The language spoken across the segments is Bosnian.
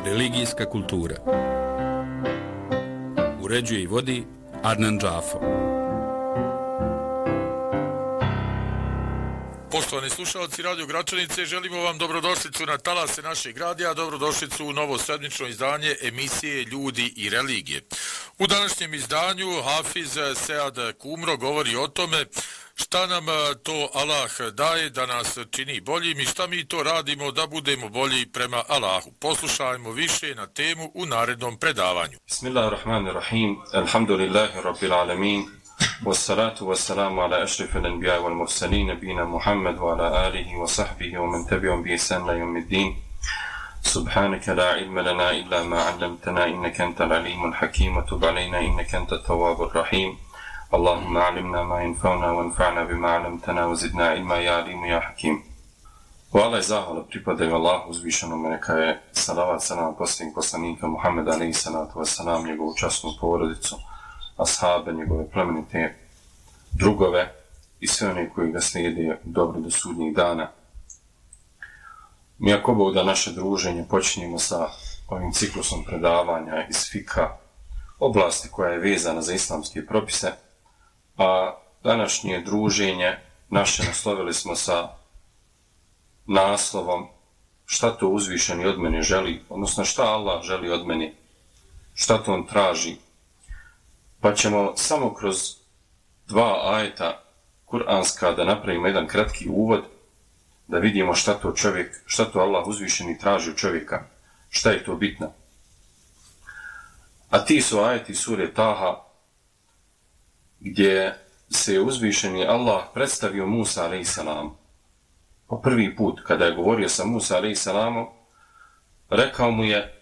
Religijska kultura. Uređuje i vodi Adnan Džafo. Poštovani slušalci Radio Gračanice, želimo vam dobrodošlicu na talase našeg radija, dobrodošlicu u novo sedmično izdanje emisije Ljudi i religije. U današnjem izdanju Hafiz Sead Kumro govori o tome šta nam to Allah daje da nas čini boljim i šta mi to radimo da budemo bolji prema Allahu. Poslušajmo više na temu u narednom predavanju. Bismillahirrahmanirrahim. Alhamdulillahi rabbil alamin. والصلاة والسلام على أشرف الأنبياء والمرسلين نبينا محمد وعلى آله وصحبه ومن تبعهم بإحسان إلى يوم الدين. سبحانك لا علم لنا إلا ما علمتنا إنك أنت العليم الحكيم وتب علينا إنك أنت التواب الرحيم. اللهم علمنا ما ينفعنا وانفعنا بما علمتنا وزدنا علما يا عليم يا حكيم. Hvala i zahvala pripadaju Allahu uzvišenom, neka je salavat salam posljednjeg poslanika Muhammeda alejhi salatu vesselam, njegovu časnu porodicu, ashabe, njegove plemenite drugove i sve one koji ga slijede dobro do sudnjih dana. Mi ako Bog da naše druženje počinjemo sa ovim ciklusom predavanja iz fika, oblasti koja je vezana za islamske propise, a današnje druženje naše naslovili smo sa naslovom šta to uzvišeni od mene želi, odnosno šta Allah želi od mene, šta to on traži. Pa ćemo samo kroz dva ajeta kuranska da napravimo jedan kratki uvod, da vidimo šta to Allah uzvišeni traži od čovjeka, šta je to bitno. A ti su ajeti sure Taha, gdje se uzvišeni Allah predstavio Musa alejhi salam. Po prvi put kada je govorio sa Musa alejhi salamom, rekao mu je: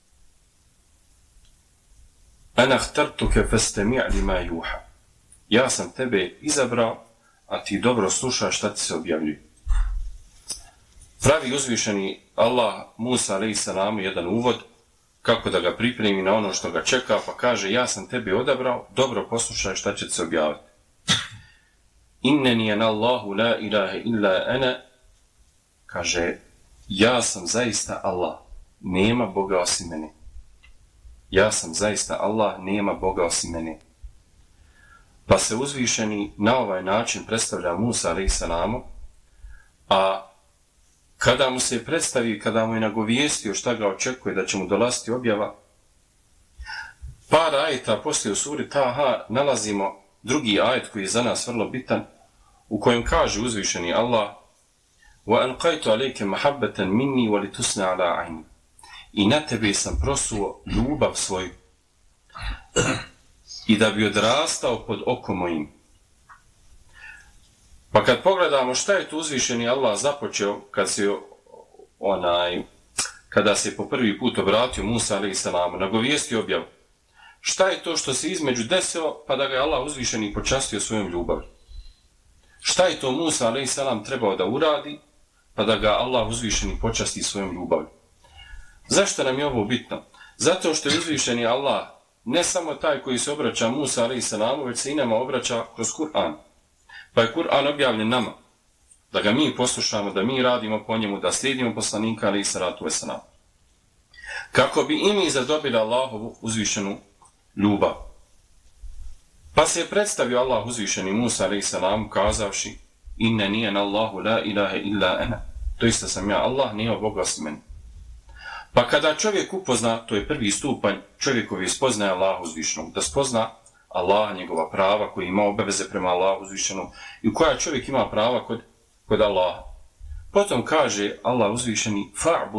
Ana htartuke fastami' lima yuha. Ja sam tebe izabrao, a ti dobro slušaš šta ti se objavljuje. Pravi uzvišeni Allah Musa alejhi salamu jedan uvod kako da ga pripremi na ono što ga čeka, pa kaže: ja sam tebe odabrao, dobro poslušaj šta će ti se objaviti. Inneni ana Allahu la ilaha illa ana. Kaže: ja sam zaista Allah, nema Boga osim mene. Ja sam zaista Allah, nema Boga osim mene. Pa se uzvišeni na ovaj način predstavlja Musa alejhi salamu, a kada mu se predstavi, kada mu je nagovijestio šta ga očekuje da će mu dolaziti objava, par ajeta poslije u suri Taha nalazimo drugi ajet koji je za nas vrlo bitan, u kojem kaže uzvišeni Allah: وَأَلْقَيْتُ عَلَيْكَ مَحَبَّةً مِنِّي وَلِتُسْنَ عَلَىٰ عَيْنِ. I na tebe sam prosuo ljubav svoju i da bi odrastao pod okom mojim. Pa kad pogledamo šta je tu uzvišeni Allah započeo kada se po prvi put obratio Musa alejhi salamu, nagovijestio objavu. Šta je to što se između desilo pa da ga je Allah uzvišeni počastio svojom ljubavi? Šta je to Musa alejhi salam trebao da uradi pa da ga Allah uzvišeni počasti svojom ljubavi? Zašto nam je ovo bitno? Zato što je uzvišeni Allah ne samo taj koji se obraća Musa alejhi salamu, već se i nama obraća kroz Kur'an. Pa je Kur'an objavljen nama, da ga mi poslušamo, da mi radimo po njemu, da slijedimo poslanika alejhi salatu vesselam. Kako bi i mi zadobili Allahovu uzvišenu ljubav. Pa se je predstavio Allah uzvišeni Musa alejhi salamu kazavši: Inneni ana Allahu la ilaha illa ana. To isto sam ja, Allah, nema Boga osim mene. Pa kada čovjek upozna, to je prvi stupanj čovjekovi spoznaje Allaha uzvišenog, da spozna Allah, njegova prava koji ima obaveze prema Allahu uzvišenom i koja čovjek ima prava kod Allaha. Potom kaže Allah uzvišeni: Fa'bud